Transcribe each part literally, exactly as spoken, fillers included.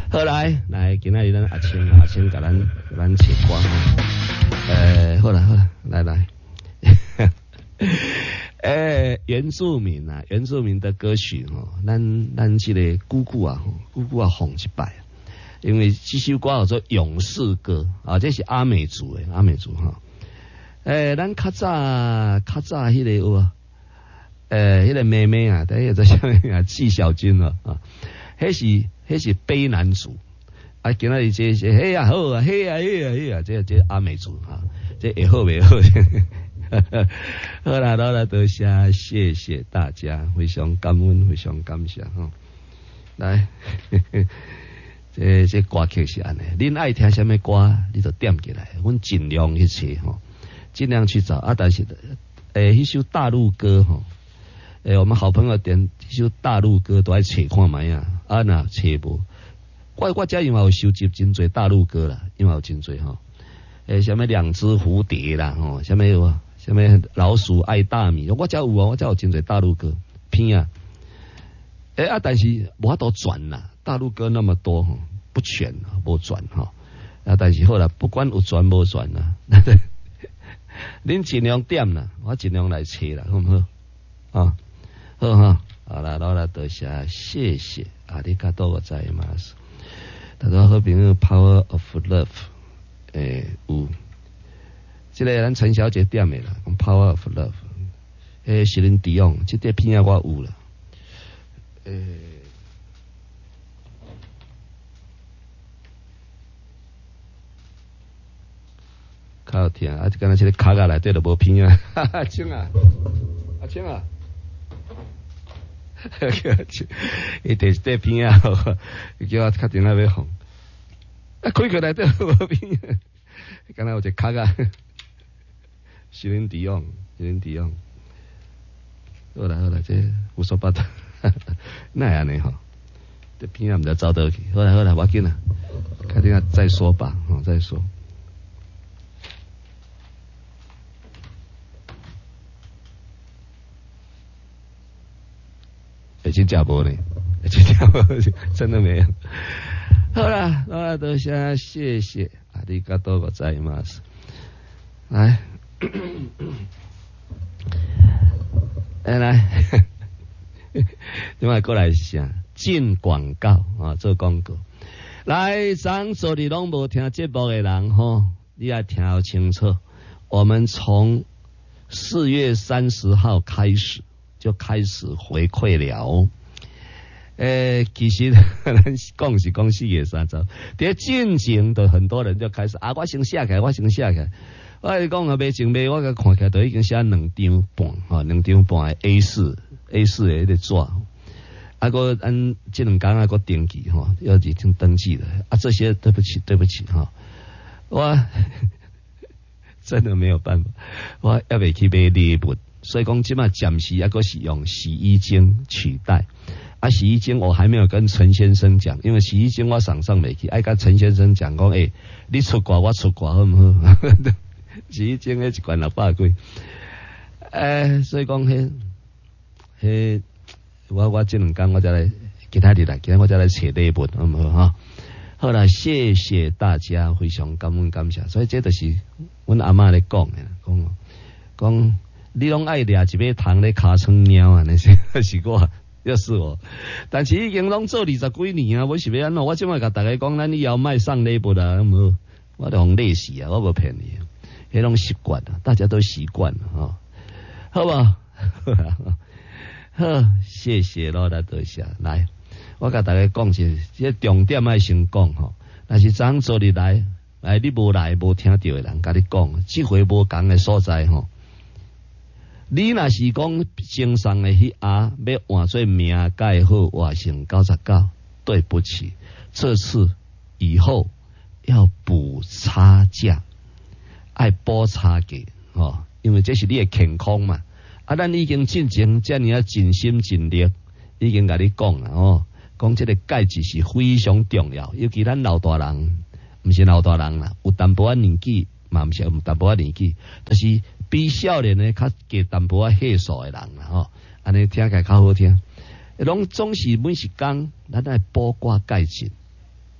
好来来，今仔日咱阿青阿青甲咱咱唱歌吼。呃，好了好了，来来。诶，原住民啊，原住民的歌曲吼，咱咱这个姑姑啊，姑姑啊红一摆，因为这首歌叫做《勇士歌》啊，这是阿美族的阿美族哈。诶，咱较早较早迄个有啊，诶，迄个妹妹啊，等下在下面啊，纪晓君啊啊，迄是迄是卑南族啊，今仔日这这嘿呀好啊，嘿呀嘿呀嘿呀，这这阿美族啊，这会好袂好？好啦，好啦，多谢谢谢大家，非常感恩，非常感谢哈。来，这这歌曲是安尼，恁爱听什么歌，你就点起来，阮尽量去找哈，尽量去找啊。但是，诶，迄首大陆歌哈，诶，我们好朋友点迄首大陆歌都爱找看卖啊，啊那找无，我我家因为有收集真侪大陆歌啦，因为有真侪哈，诶，什么两只蝴蝶啦，吼，什么有。什么老鼠爱大米？我家有啊，我家有真侪大陆歌片啊。诶、欸、啊，但是无法度转啦，大陆歌那么多哈，不全啊，无转哈。啊，但是好啦，不管有转无转啦，恁尽量点啦，我尽量来找啦，好唔好？啊，好哈，好啦，好啦，多谢，谢谢，阿里嘎多ございます。大家好朋友 ，Power of Love， 诶、欸、有。这个咱陈小姐点的啦，讲 Power of Love， 诶，是恁迪翁，这个片啊我有啦，诶，较好听啊！刚才这个卡下来对都无片啊，哈哈，青啊，阿青啊，伊第这片啊，叫我确定那要红，啊，开过来对无片，刚才有一个卡啊。是恁迪翁，是恁迪翁。好啦好啦，这胡说八道，那安尼吼，这片啊唔知走倒去。好啦好啦，我紧啦，肯定要再说吧，哦再说。已经假无呢，已经假无，真的没有。好啦好啦，多谢谢谢，ありがとうございます。来。来来，另外过来啥？进广告啊，做广告。来，咱昨日拢无听节目的人吼，你要听清楚。我们从四月三十号开始就开始回馈了。诶、欸，其实咱讲是讲四月三十号，伫进前的很多人就开始啊，我先写起来，我先写起来。我跟你讲啊，买前买我个看起来都已经写两张半，哈，两张半的 A 四 A 四的迄个纸，啊个按这两天啊个登记哈，要已经登记了啊，这些对不起对不起哈，我真的没有办法，我要未去买礼物，所以讲即马暂时啊个是用洗衣精取代。啊，洗衣精我还没有跟陈先生讲，因为洗衣精我上上未去，爱跟陈先生讲讲，诶、欸，你出国我出国好唔好？洗衣精迄一罐六百几，诶，所以讲迄迄我我这两天我再来其他日来，其他我再来找礼物好唔好哈？好啦，谢谢大家，非常感恩感谢。所以这就是阮阿嬷咧讲诶，讲讲你拢爱掠一尾糖咧尻川猫啊，那是是我。又是我，但是已经拢做二十几年啊！我是要安怎？我即摆甲大家讲，咱以后卖上礼物啦，无我都互累死啊！我无骗你，迄种习惯啊，大家都习惯了啊、哦，好不好？好，谢谢咯，来多谢。来，我甲大家讲些，这重点爱先讲吼。但是昨做你来，来你无来无听到的人，甲你讲，即回无讲的所在吼。你若是讲经商的迄下要换做名改好换成九十九，对不起，这次以后要补差价，爱补差价哦，因为这是你的健康嘛。啊，咱已经进前遮尔啊尽心尽力，已经甲你讲啦哦，讲这个钙质是非常重要，尤其咱老大人，毋是老大人啦，有淡薄仔年纪嘛，毋是有淡薄仔年纪，但是。比少年呢，较加淡薄仔岁数的人啦，吼，安尼听起来较好听。拢总是每时讲，咱爱补挂钙质，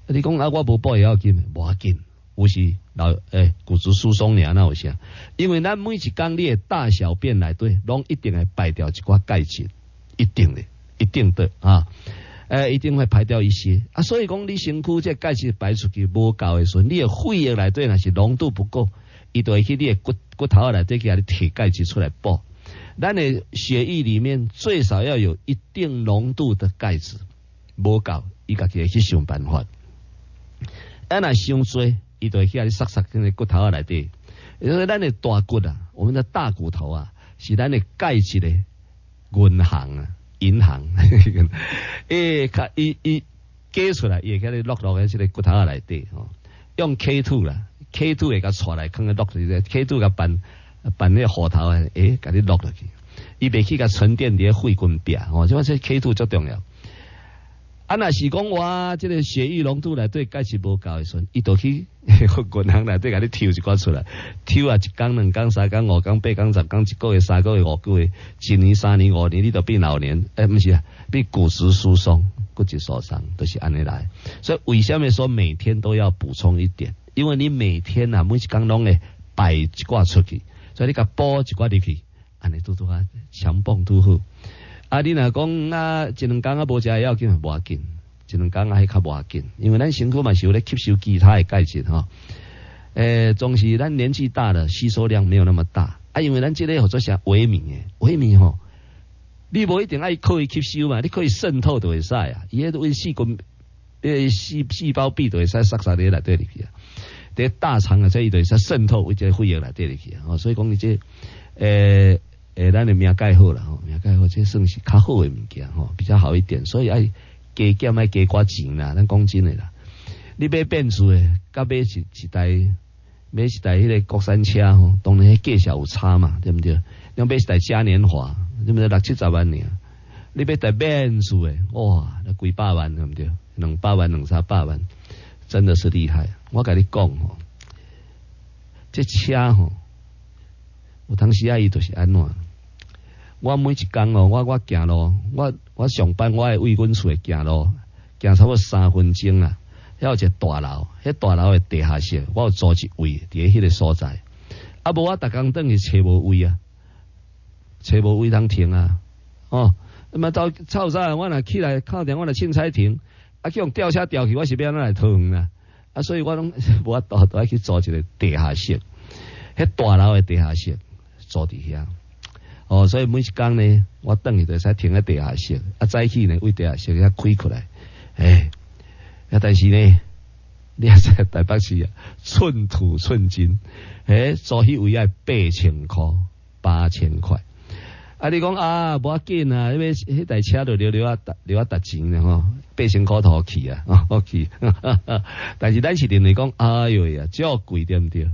你讲啊，我无补会要紧，无要紧，有时老诶骨质疏松尔那有啥？因为咱每一工你的大小便内底，拢一定会排掉一寡钙质，一定的，一定的啊，诶，一定会排掉一些啊。所以讲你身躯这钙质排出去无够的时候，你的血液内底若是浓度不够，伊就会去你的骨骨头内底给你提钙质出来补。咱的血液里面最少要有一定浓度的钙质，无够，伊家己会去想办法。啊，若伤多，伊就会去你塞塞跟你骨头内底。因为咱的大骨啊，我们的大骨头啊，是咱的钙质的银行啊，银行。诶，卡伊伊加出来，伊会给你落落喺这个骨头内底哦。用 K 二 啦 ，K 二 会甲带来，放喺落去，K 二 甲办办那个河头啊，诶，甲你落落去，伊袂去甲沉淀伫血管壁哦，即个这 K 二 最重要。啊，若是讲我这个血液浓度内底钙质无够的时阵，伊就去银行内底甲你抽一寡出来，抽啊一工、两工、三工、五工、八工、十工，一个月、三个月、五个月，一年、三年、五年，你就变老年，诶、欸，不是啊，变骨质疏松、骨质疏松，都、就是安尼来。所以为什么说每天都要补充一点？因为你每天啊，每一工拢会排一寡出去，所以你甲补一寡入去，安尼拄拄啊，强蹦拄好。啊，你若讲啊，一两工啊无食要紧，无要紧，一两工啊迄较无要紧，因为咱身躯嘛是有咧吸收其他的钙质哈。诶、欸，总是咱年纪大了，吸收量没有那么大啊，因为咱这个叫做啥萎靡诶，萎靡吼，你无一定爱可以吸收嘛，你可以渗透就会使啊，伊迄为细菌诶细细胞壁就会使塞塞咧内底入去啊，伫大肠啊，这伊就会使渗透为这血液内底入去啊，所以讲你这诶。诶，咱的命介好啦，吼，命介好，这算是较好的物件，吼，比较好一点。所以爱加减爱加寡钱啦，咱讲真的啦。你买变速的，甲买一一台买一台迄个国产车吼，当然价钱有差嘛，对不对？你买一台嘉年华，对不对？六七十万呢。你买台变速的，哇，那几百万，对不对？两百万、两三百万，真的是厉害。我跟你讲吼，这车吼。有当时啊，伊就是安怎？我每一工哦，我我行路，我我上班我爱为阮厝行路，行差不多三分钟啦。还有一个大楼，迄大楼的地下室，我有租一位伫迄个所在。啊，无我逐工等去找无位啊，找无位通停啊。哦，那么到臭早我若起来靠电，我若凊彩停，啊去用吊车吊去，我是要安怎来讨啦？啊，所以我拢无法度都爱去租一个地下室，迄大楼的地下室。坐伫遐，哦，所以每一工呢，我等去就使停喺地下室，啊，早起呢为地下室遐开出来，诶、欸，啊，但是呢，你也在台北市啊，寸土寸金，诶、欸，租迄位要八千块，八千块，啊，你讲啊，无要紧啊，因为迄台车就留留啊，留啊，值钱的吼，八千块头去啊，哦，去，但是咱是认为讲，哎呦呀，较贵对不对？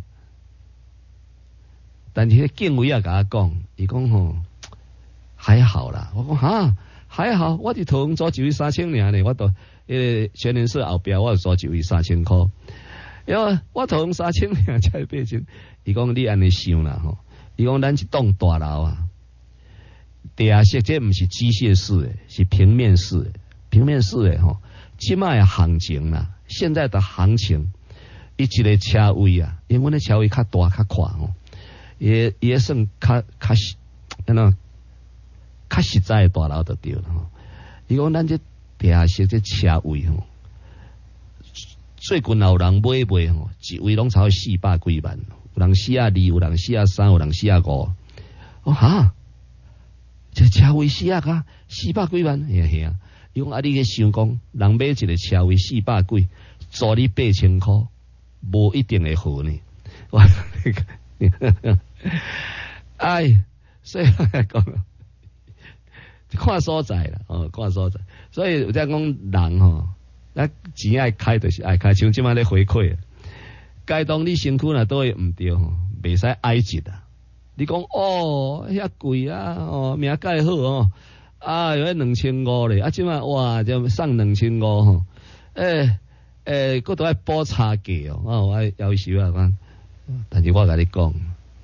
但是迄警卫啊，甲我讲，伊讲吼还好啦。我讲哈还好，我伫桃园租一位三千尔呢，我都迄个全联社后壁我租一位三千箍，因为我桃园三千尔才八千。伊讲你安尼想啦吼，伊讲咱一栋大楼啊，地下室这毋是机械式的，是平面式的，平面式的吼，即卖行情啦，现在的行情，伊一个车位啊，因为阮的车位较大较宽吼。也也算较较实，安怎较实在的大楼就对了吼。伊讲咱这地下室这车位吼，最近有人买卖吼，一位拢超四百几万，有人四啊二，有人四啊三，有人四啊五。哦哈，这车位四啊加四百几万，嘿嘿啊！伊讲啊，你去想讲，人买一个车位四百几，租你八千块，无一定会好呢。我哎，所以讲，看所在啦，哦，看所在。所以有在讲人吼，咱钱爱开就是爱开，像即摆咧回馈，该当你身躯若都会毋对吼，袂使挨一啊。你讲哦，遐贵啊，哦，命介好哦，啊，有两千五咧，啊，即摆哇，就送两千五吼，诶诶，佫都爱补差价哦，啊，我要求啊讲，但是我甲你讲。